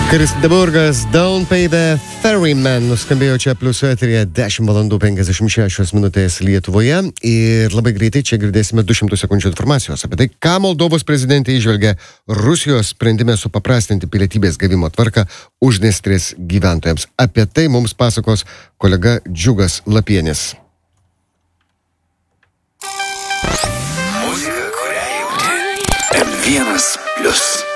Kristideburgas, Don't Pay the Ferryman nuskambėjo čia pliusų eteryje 10 valandų 56 minutės Lietuvoje ir labai greitai čia girdėsime 200 sekundžių informacijos apie tai, ką Moldovos prezidentė įžvelgia Rusijos sprendime supaprastinti pilietybės gavimo tvarką Uždniestrės gyventojams. Apie tai mums pasakos kolega Džiugas Lapienis. Muzika, kurią jauti. M1+.